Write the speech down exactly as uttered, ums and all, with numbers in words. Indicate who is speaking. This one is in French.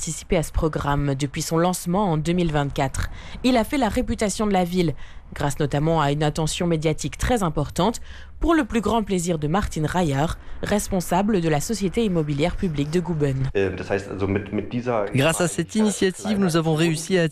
Speaker 1: participer à ce programme depuis son lancement en deux mille vingt-quatre. Il a fait la réputation de la ville, grâce notamment à une attention médiatique très importante, pour le plus grand plaisir de Martin Reyer, responsable de la société immobilière publique de Guben.
Speaker 2: Grâce à cette initiative, nous avons réussi à